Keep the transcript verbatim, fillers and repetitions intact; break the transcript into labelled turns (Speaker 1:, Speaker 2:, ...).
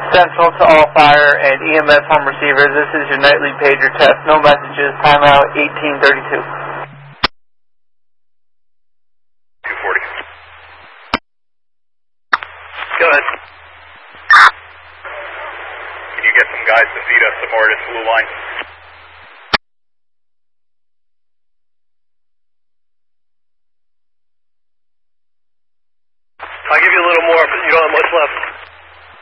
Speaker 1: Central to all fire and E M S home receivers. This is your nightly pager test. No messages. Timeout eighteen thirty-two.
Speaker 2: two forty. Go ahead. Can you get some guys to feed us some more of this blue line? I'll give you a little more, but you don't have much left.